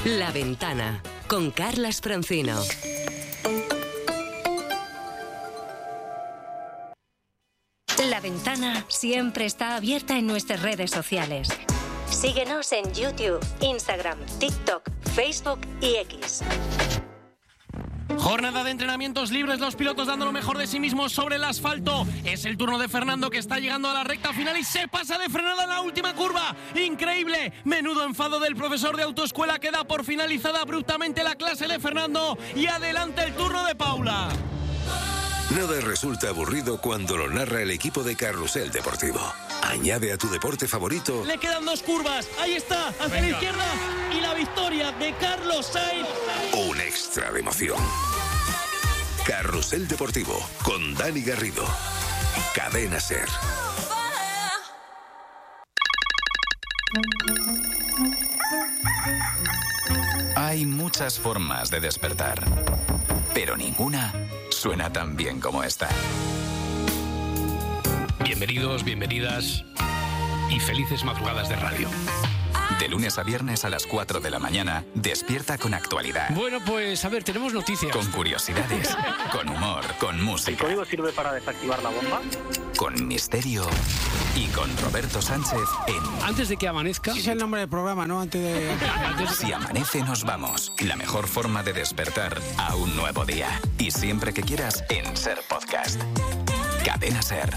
La Ventana, con Carlas Francino. La Ventana siempre está abierta en nuestras redes sociales. Síguenos en YouTube, Instagram, TikTok, Facebook y X. Jornada de entrenamientos libres, los pilotos dando lo mejor de sí mismos sobre el asfalto. Es el turno de Fernando, que está llegando a la recta final y se pasa de frenada en la última curva. ¡Increíble! Menudo enfado del profesor de autoescuela, que da por finalizada abruptamente la clase de Fernando. Y adelante el turno de Paula. Nada resulta aburrido cuando lo narra el equipo de Carrusel Deportivo. Añade a tu deporte favorito. Le quedan 2 curvas. Ahí está, hacia la izquierda. Y la victoria de Carlos Sainz. Un extra de emoción. Carrusel Deportivo con Dani Garrido. Cadena SER. Hay muchas formas de despertar, pero ninguna suena tan bien como esta. Bienvenidos, bienvenidas y felices madrugadas de radio. De lunes a viernes a las 4 de la mañana, despierta con actualidad. Bueno, pues a ver, tenemos noticias. Con curiosidades, con humor, con música. ¿El código sirve para desactivar la bomba? Con misterio y con Roberto Sánchez en... Antes de que amanezca... Ese es el nombre del programa, ¿no? Antes de... Si amanece, nos vamos. La mejor forma de despertar a un nuevo día. Y siempre que quieras, en SER Podcast. Cadena SER.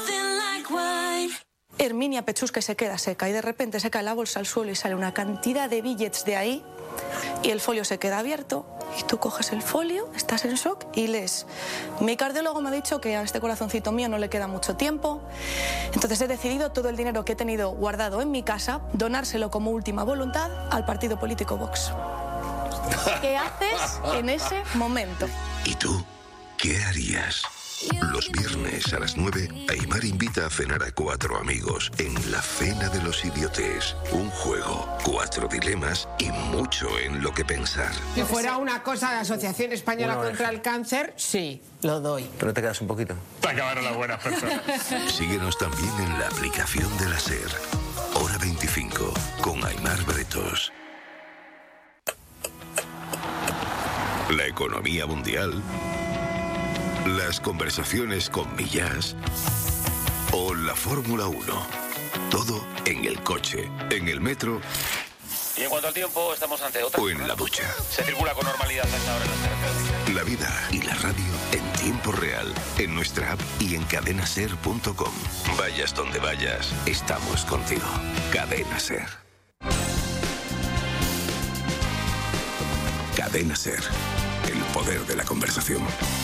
Herminia Pechusca se queda seca y de repente se cae la bolsa al suelo y sale una cantidad de billets de ahí y el folio se queda abierto y tú coges el folio, estás en shock y lees: mi cardiólogo me ha dicho que a este corazoncito mío no le queda mucho tiempo, entonces he decidido todo el dinero que he tenido guardado en mi casa donárselo como última voluntad al partido político Vox. ¿Qué haces en ese momento? ¿Y tú qué harías? Los viernes a las 9, Aimar invita a cenar a 4 amigos en La Cena de los Idiotes. Un juego, 4 dilemas y mucho en lo que pensar. Si fuera una cosa de Asociación Española contra el Cáncer, sí, lo doy. Pero te quedas un poquito. Te acabaron las buenas personas. Síguenos también en la aplicación de la SER. Hora 25, con Aimar Bretos. La economía mundial, las conversaciones con Millás o la Fórmula 1. Todo en el coche, en el metro. Y en cuanto al tiempo, estamos ante otra. O en la ducha. Se circula con normalidad a esta hora en las carreteras. La vida y la radio en tiempo real, en nuestra app y en cadenaser.com. Vayas donde vayas, estamos contigo. Cadena SER. Cadena SER. El poder de la conversación.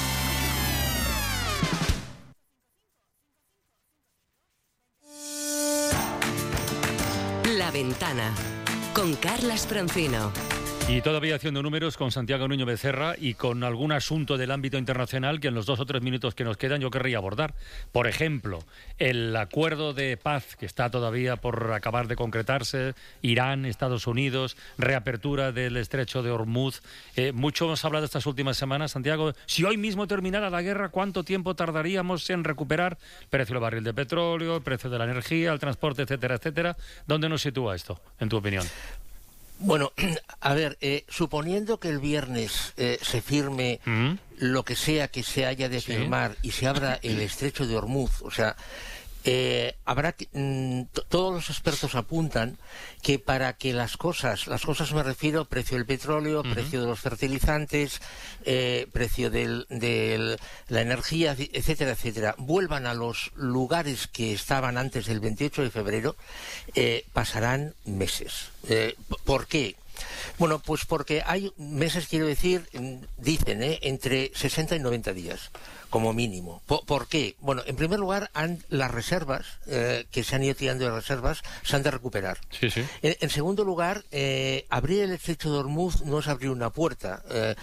La Ventana, con Carlas Francino. Y todavía haciendo números con Santiago Nuño Becerra y con algún asunto del ámbito internacional que en los 2 o 3 minutos que nos quedan yo querría abordar. Por ejemplo, el acuerdo de paz que está todavía por acabar de concretarse, Irán, Estados Unidos, reapertura del estrecho de Hormuz. Mucho hemos hablado estas últimas semanas, Santiago. Si hoy mismo terminara la guerra, ¿cuánto tiempo tardaríamos en recuperar el precio del barril de petróleo, el precio de la energía, el transporte, etcétera, etcétera? ¿Dónde nos sitúa esto, en tu opinión? Bueno, a ver, suponiendo que el viernes se firme lo que sea que se haya de firmar y se abra el estrecho de Hormuz, o sea, habrá que, todos los expertos apuntan que para que las cosas me refiero, precio del petróleo, precio de los fertilizantes, precio de la energía, etcétera, etcétera, vuelvan a los lugares que estaban antes del 28 de febrero, pasarán meses. ¿Por qué? Bueno, pues porque hay meses, quiero decir, dicen, entre 60 y 90 días, como mínimo. ¿Por qué? Bueno, en primer lugar, las reservas, que se han ido tirando de reservas, se han de recuperar. Sí, sí. En segundo lugar, abrir el estrecho de Hormuz no es abrir una puerta.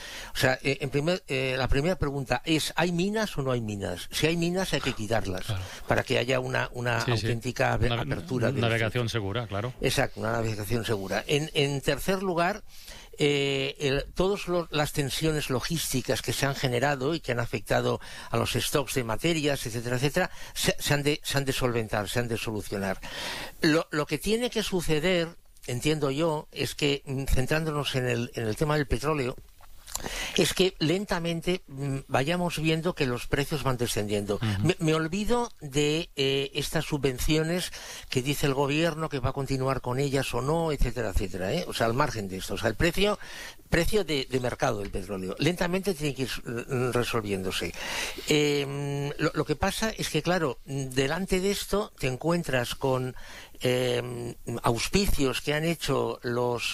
La primera pregunta es, ¿hay minas o no hay minas? Si hay minas, hay que quitarlas, claro, para que haya una auténtica apertura. Navegación segura, claro. Exacto, una navegación segura. En tercer lugar, todas las tensiones logísticas que se han generado y que han afectado a los stocks de materias, etcétera, etcétera, se han de solventar, se han de solucionar. Lo que tiene que suceder entiendo yo, es que, centrándonos en el tema del petróleo, es que lentamente vayamos viendo que los precios van descendiendo. Me olvido de estas subvenciones que dice el gobierno que va a continuar con ellas o no, etcétera, etcétera, O sea, al margen de esto. O sea, el precio de mercado del petróleo lentamente tiene que ir resolviéndose. Lo que pasa es que, claro, delante de esto te encuentras con auspicios que han hecho los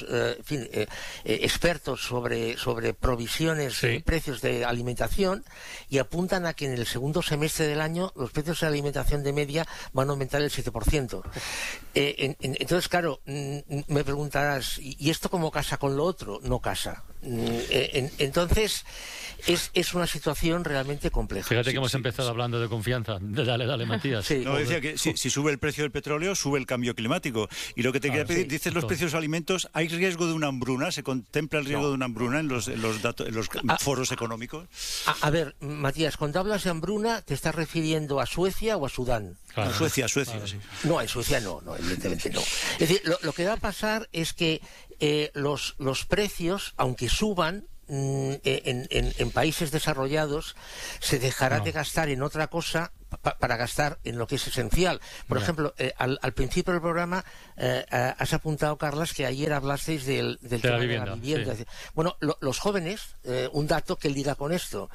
expertos sobre provisiones y precios de alimentación, y apuntan a que en el segundo semestre del año los precios de alimentación de media van a aumentar el 7%. Entonces, claro, me preguntarás, ¿y esto cómo casa con lo otro? No casa. Entonces, es una situación realmente compleja. Fíjate que hemos empezado hablando de confianza. Dale, Matías. No, decía que si sube el precio del petróleo, sube el cambio climático. Y lo que te quería pedir, dices los precios de alimentos, ¿hay riesgo de una hambruna? ¿Se contempla el riesgo de una hambruna en los foros económicos? A ver, Matías, cuando hablas de hambruna, ¿te estás refiriendo a Suecia o a Sudán? Claro. Suecia, sí. No, en Suecia no, evidentemente no. Es decir, lo que va a pasar es que los precios, aunque suban, en países desarrollados se dejará de gastar en otra cosa para gastar en lo que es esencial. Por ejemplo, al principio del programa has apuntado, Carlas, que ayer hablasteis del tema de la vivienda. Sí. Bueno, los jóvenes, un dato que liga con esto,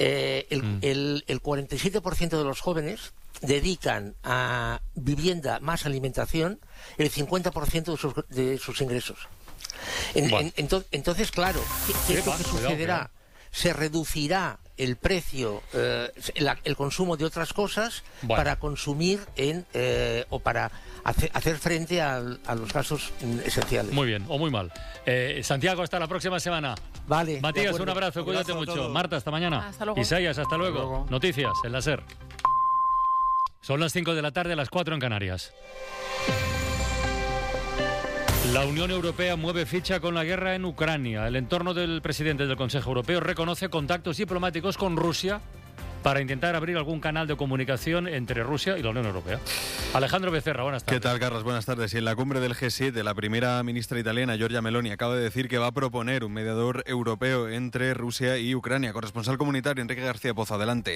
el 47% de los jóvenes dedican a vivienda más alimentación el 50% de sus ingresos. Entonces, claro, ¿qué es lo que sucederá? Se reducirá el precio, el consumo de otras cosas para consumir o para hacer frente a los gastos esenciales. Muy bien, o muy mal. Santiago, hasta la próxima semana. Vale. Matías, un abrazo, cuídate mucho. Marta, hasta mañana. Hasta luego. Isaías, hasta luego. Noticias en la SER. Son las 5 de la tarde, las 4 en Canarias. La Unión Europea mueve ficha con la guerra en Ucrania. El entorno del presidente del Consejo Europeo reconoce contactos diplomáticos con Rusia para intentar abrir algún canal de comunicación entre Rusia y la Unión Europea. Alejandro Becerra, buenas tardes. ¿Qué tal, Carlos? Buenas tardes. Y en la cumbre del G7, la primera ministra italiana, Giorgia Meloni, acaba de decir que va a proponer un mediador europeo entre Rusia y Ucrania. Corresponsal comunitario, Enrique García Pozo, adelante.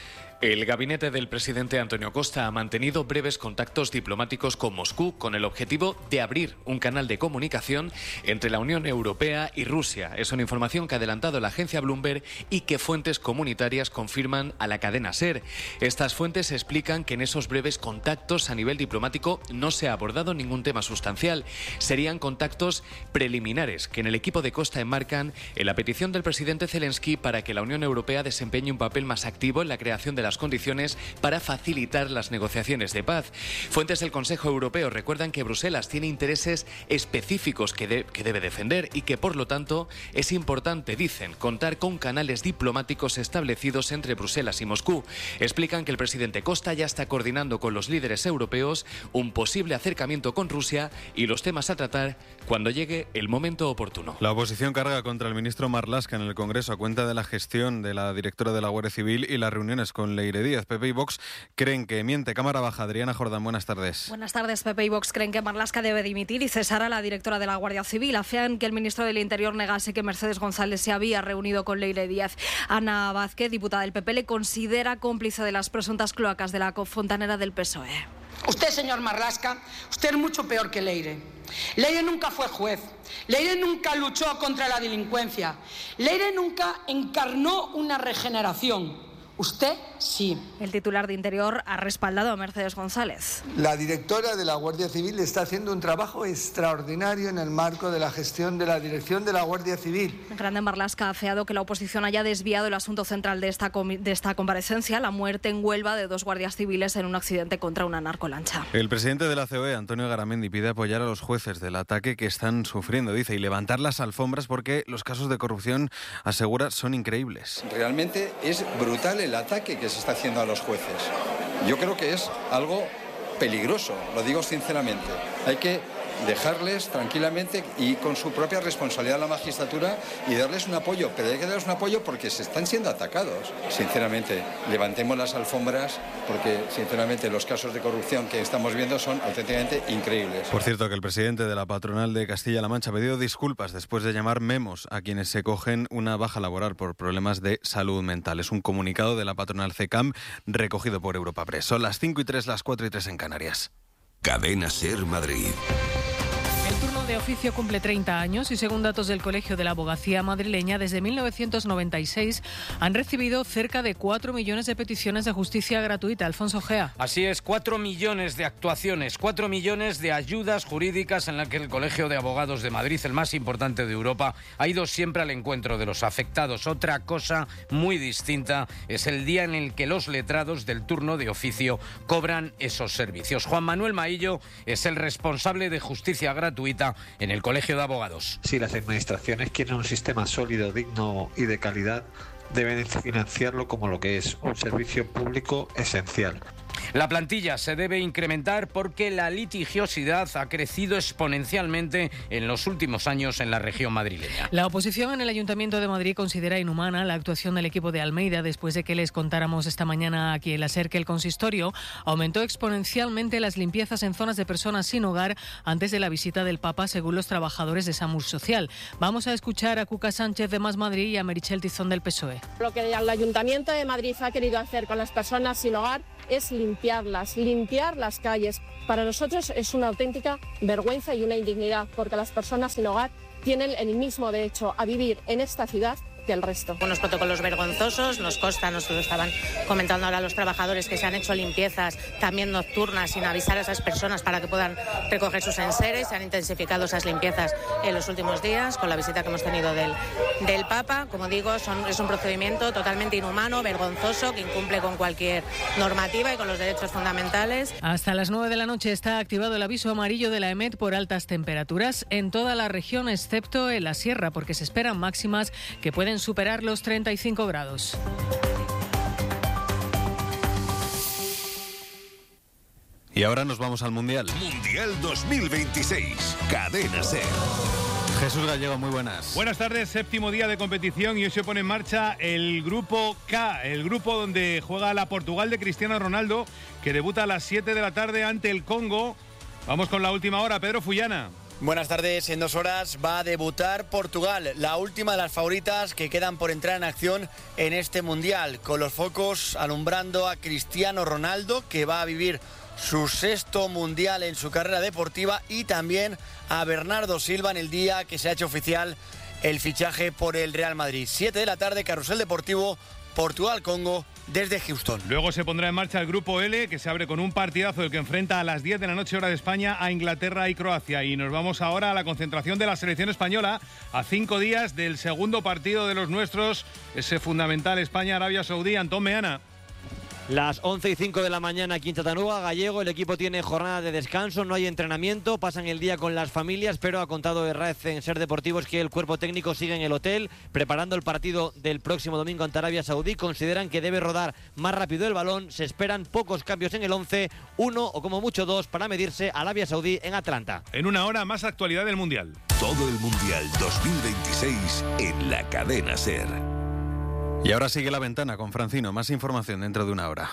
El gabinete del presidente Antonio Costa ha mantenido breves contactos diplomáticos con Moscú con el objetivo de abrir un canal de comunicación entre la Unión Europea y Rusia. Es una información que ha adelantado la agencia Bloomberg y que fuentes comunitarias confirman a la cadena SER. Estas fuentes explican que en esos breves contactos a nivel diplomático no se ha abordado ningún tema sustancial. Serían contactos preliminares que en el equipo de Costa enmarcan en la petición del presidente Zelensky para que la Unión Europea desempeñe un papel más activo en la creación de las condiciones para facilitar las negociaciones de paz. Fuentes del Consejo Europeo recuerdan que Bruselas tiene intereses específicos que debe defender y que, por lo tanto, es importante, dicen, contar con canales diplomáticos establecidos entre Bruselas y Moscú. Explican que el presidente Costa ya está coordinando con los líderes europeos un posible acercamiento con Rusia y los temas a tratar cuando llegue el momento oportuno. La oposición carga contra el ministro Marlaska en el Congreso a cuenta de la gestión de la directora de la Guardia Civil y las reuniones con Leire Díaz. PP y Vox creen que miente. Cámara baja. Adriana Jordán, buenas tardes. Buenas tardes. PP y Vox creen que Marlaska debe dimitir y cesar a la directora de la Guardia Civil. Afean que el ministro del Interior negase que Mercedes González se había reunido con Leire Díaz. Ana Vázquez, diputada del PP, le considera cómplice de las presuntas cloacas de la cofontanera del PSOE. Usted, señor Marlaska, usted es mucho peor que Leire. Leire nunca fue juez. Leire nunca luchó contra la delincuencia. Leire nunca encarnó una regeneración. Usted sí. El titular de Interior ha respaldado a Mercedes González. La directora de la Guardia Civil está haciendo un trabajo extraordinario en el marco de la gestión de la dirección de la Guardia Civil. Grande Marlaska ha afeado que la oposición haya desviado el asunto central de esta comparecencia, la muerte en Huelva de 2 guardias civiles en un accidente contra una narcolancha. El presidente de la COE, Antonio Garamendi, pide apoyar a los jueces del ataque que están sufriendo, dice, y levantar las alfombras porque los casos de corrupción, asegura, son increíbles. Realmente es brutal el ataque que se está haciendo a los jueces. Yo creo que es algo peligroso, lo digo sinceramente. Hay que dejarles tranquilamente y con su propia responsabilidad a la magistratura y darles un apoyo, pero hay que darles un apoyo porque se están siendo atacados. Sinceramente, levantemos las alfombras porque, sinceramente, los casos de corrupción que estamos viendo son auténticamente increíbles. Por cierto, que el presidente de la patronal de Castilla-La Mancha ha pedido disculpas después de llamar memos a quienes se cogen una baja laboral por problemas de salud mental. Es un comunicado de la patronal CECAM recogido por Europa Press. Son las 5:03, las 4:03 en Canarias. Cadena SER Madrid. El turno de oficio cumple 30 años y según datos del Colegio de la Abogacía madrileña, desde 1996 han recibido cerca de 4 millones de peticiones de justicia gratuita. Alfonso Gea. Así es, 4 millones de actuaciones, 4 millones de ayudas jurídicas en las que el Colegio de Abogados de Madrid, el más importante de Europa, ha ido siempre al encuentro de los afectados. Otra cosa muy distinta es el día en el que los letrados del turno de oficio cobran esos servicios. Juan Manuel Maillo es el responsable de justicia gratuita en el Colegio de Abogados. Si las administraciones quieren un sistema sólido, digno y de calidad, deben financiarlo como lo que es, un servicio público esencial. La plantilla se debe incrementar porque la litigiosidad ha crecido exponencialmente en los últimos años en la región madrileña. La oposición en el Ayuntamiento de Madrid considera inhumana la actuación del equipo de Almeida después de que les contáramos esta mañana aquí en la SER que el consistorio aumentó exponencialmente las limpiezas en zonas de personas sin hogar antes de la visita del Papa, según los trabajadores de SAMUR Social. Vamos a escuchar a Cuca Sánchez de Más Madrid y a Meritxell Tizón del PSOE. Lo que el Ayuntamiento de Madrid ha querido hacer con las personas sin hogar es limpiar las calles. Para nosotros es una auténtica vergüenza y una indignidad, porque las personas sin hogar tienen el mismo derecho a vivir en esta ciudad que el resto. Unos protocolos vergonzosos, nos consta, nos lo estaban comentando ahora los trabajadores, que se han hecho limpiezas también nocturnas sin avisar a esas personas para que puedan recoger sus enseres. Se han intensificado esas limpiezas en los últimos días con la visita que hemos tenido del Papa. Como digo, es un procedimiento totalmente inhumano, vergonzoso, que incumple con cualquier normativa y con los derechos fundamentales. Hasta las 9 de la noche está activado el aviso amarillo de la EMET por altas temperaturas en toda la región, excepto en la sierra, porque se esperan máximas que pueden superar los 35 grados. Y ahora nos vamos al Mundial. Mundial 2026. Cadena SER. Jesús Gallego, muy buenas. Buenas tardes, séptimo día de competición y hoy se pone en marcha el grupo K, el grupo donde juega la Portugal de Cristiano Ronaldo, que debuta a las 7 de la tarde ante el Congo. Vamos con la última hora, Pedro Fullana. Buenas tardes, en 2 horas va a debutar Portugal, la última de las favoritas que quedan por entrar en acción en este Mundial, con los focos alumbrando a Cristiano Ronaldo, que va a vivir su 6º Mundial en su carrera deportiva, y también a Bernardo Silva en el día que se ha hecho oficial el fichaje por el Real Madrid. 7 de la tarde, carrusel deportivo, Portugal-Congo desde Houston. Luego se pondrá en marcha el grupo L, que se abre con un partidazo del que enfrenta a las 10 de la noche hora de España a Inglaterra y Croacia. Y nos vamos ahora a la concentración de la selección española a 5 días del segundo partido de los nuestros, ese fundamental España-Arabia Saudí. Antón Meana. Las 11:05 de la mañana aquí en Chattanooga, Gallego. El equipo tiene jornada de descanso, no hay entrenamiento, pasan el día con las familias, pero ha contado Herrez en Ser Deportivos que el cuerpo técnico sigue en el hotel preparando el partido del próximo domingo ante Arabia Saudí. Consideran que debe rodar más rápido el balón, se esperan pocos cambios en el 11, 1 o como mucho 2 para medirse a Arabia Saudí en Atlanta. En una hora más actualidad del Mundial. Todo el Mundial 2026 en la Cadena SER. Y ahora sigue La Ventana con Francino. Más información dentro de una hora.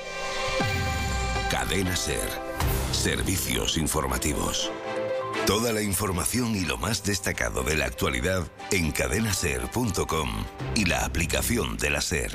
Cadena SER. Servicios informativos. Toda la información y lo más destacado de la actualidad en cadenaser.com y la aplicación de la SER.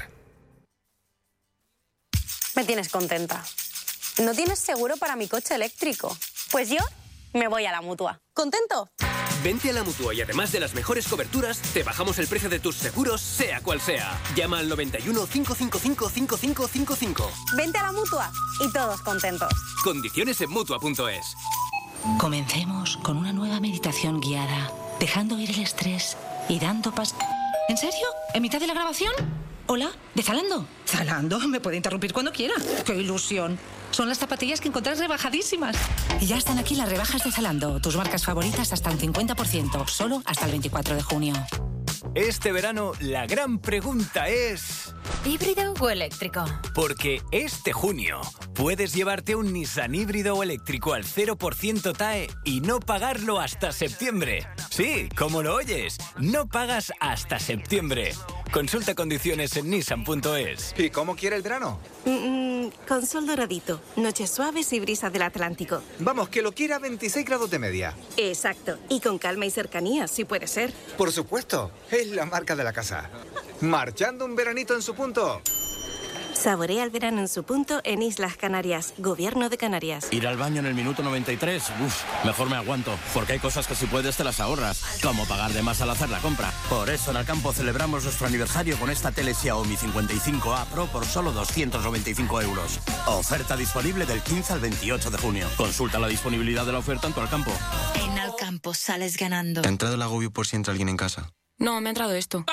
Me tienes contenta. ¿No tienes seguro para mi coche eléctrico? Pues yo me voy a la Mutua. ¿Contento? Vente a la Mutua y además de las mejores coberturas, te bajamos el precio de tus seguros, sea cual sea. Llama al 91 555 5555. Vente a la Mutua y todos contentos. Condiciones en Mutua.es. Comencemos con una nueva meditación guiada, dejando ir el estrés y dando ¿En serio? ¿En mitad de la grabación? Hola, ¿de Zalando? Zalando, me puede interrumpir cuando quiera. ¡Qué ilusión! Son las zapatillas que encontrás rebajadísimas. Y ya están aquí las rebajas de Zalando. Tus marcas favoritas hasta un 50%, solo hasta el 24 de junio. Este verano la gran pregunta es... ¿híbrido o eléctrico? Porque este junio puedes llevarte un Nissan híbrido o eléctrico al 0% TAE y no pagarlo hasta septiembre. Sí, como lo oyes, no pagas hasta septiembre. Consulta condiciones en nissan.es. ¿Y cómo quiere el verano? Con sol doradito, noches suaves y brisa del Atlántico. Vamos, que lo quiera a 26 grados de media. Exacto, y con calma y cercanía, si puede ser. Por supuesto, es la marca de la casa. Marchando un veranito en su punto. Saborea el verano en su punto en Islas Canarias, Gobierno de Canarias. Ir al baño en el minuto 93, mejor me aguanto, porque hay cosas que si puedes te las ahorras, como pagar de más al hacer la compra. Por eso en Alcampo celebramos nuestro aniversario con esta tele Xiaomi 55A Pro por solo 295 euros. Oferta disponible del 15 al 28 de junio. Consulta la disponibilidad de la oferta en tu Alcampo. En Alcampo sales ganando. ¿Te ha entrado el agobio por si entra alguien en casa? No, me ha entrado esto.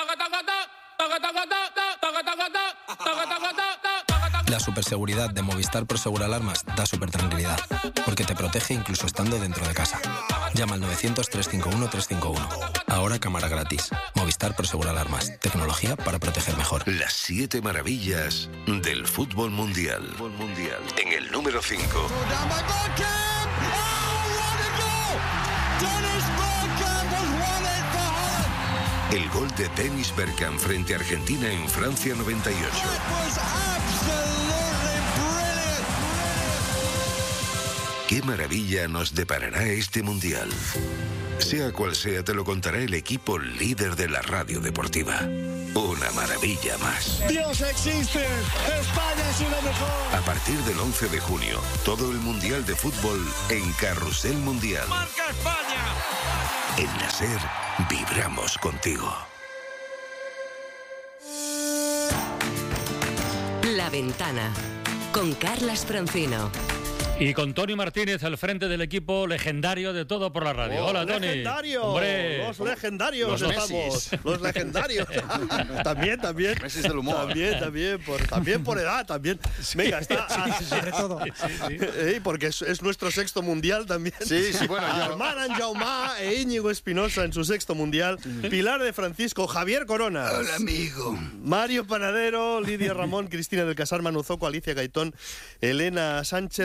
La superseguridad de Movistar Prosegur Alarmas da supertranquilidad, porque te protege incluso estando dentro de casa. Llama al 900-351-351. Ahora cámara gratis. Movistar Prosegur Alarmas. Tecnología para proteger mejor. Las 7 maravillas del fútbol mundial. En el número 5. El gol de Dennis Bergkamp frente a Argentina en Francia 98. ¿Qué maravilla nos deparará este mundial? Sea cual sea, te lo contará el equipo líder de la radio deportiva. Una maravilla más. ¡Dios existe! ¡España es una mejor! A partir del 11 de junio, todo el Mundial de Fútbol en Carrusel Mundial. ¡Marca España! En la SER, vibramos contigo. La Ventana, con Carlas Francino. Y con Tony Martínez al frente del equipo legendario de Todo por la Radio. Hola, Tony. ¡Legendario! ¡Hombre! Los legendarios Los estamos. Los legendarios. también. Meses del humor. También por edad, también. Venga, está. Sobre todo. Porque es nuestro sexto mundial también. Sí, bueno. Armand Jaumá e Íñigo Espinosa en su sexto mundial. Pilar de Francisco, Javier Corona. Hola, amigo. Mario Panadero, Lidia Ramón, Cristina del Casar, Manu Zoco, Alicia Gaitón, Elena Sánchez,